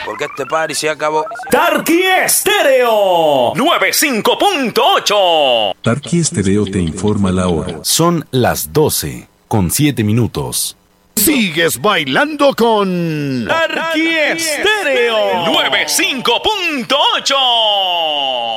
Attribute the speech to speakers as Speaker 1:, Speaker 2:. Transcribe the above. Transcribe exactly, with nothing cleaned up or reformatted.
Speaker 1: porque este party se acabó.
Speaker 2: Tarqui Estéreo noventa y cinco punto ocho.
Speaker 3: Tarqui Estéreo te informa la hora.
Speaker 4: Son las doce con siete minutos.
Speaker 5: Sigues bailando con
Speaker 2: Tarqui Estéreo noventa y cinco punto ocho.